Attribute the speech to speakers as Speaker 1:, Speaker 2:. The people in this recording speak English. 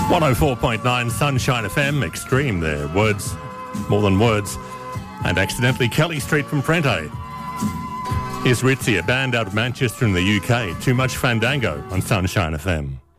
Speaker 1: 104.9 Sunshine FM, extreme there. Words, more than words. And accidentally Kelly Street from Prente. Here's Ritzy, a band out of Manchester in the UK. Too Much Fandango on Sunshine FM.